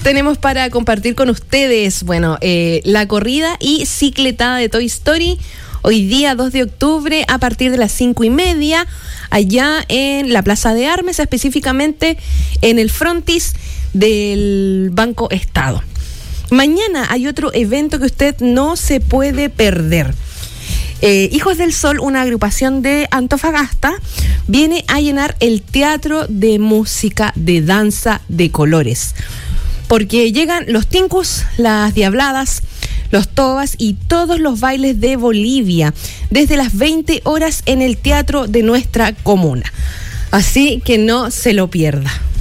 tenemos para compartir con ustedes? Bueno, la corrida y cicletada de Toy Story. Hoy día 2 de octubre a partir de las 5:30, allá en la Plaza de Armas, específicamente en el frontis del Banco Estado. Mañana hay otro evento que usted no se puede perder. Hijos del Sol, una agrupación de Antofagasta, viene a llenar el Teatro de Música de Danza de Colores. Porque llegan los tincus, las diabladas, los tobas y todos los bailes de Bolivia, desde las 20 horas en el teatro de nuestra comuna. Así que no se lo pierda.